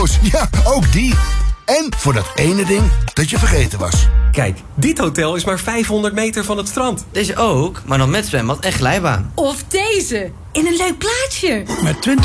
Ja, ook die. En voor dat ene ding dat je vergeten was. Kijk, dit hotel is maar 500 meter van het strand. Deze ook, maar dan met zwembad en glijbaan. Of deze, in een leuk plaatsje. Met 20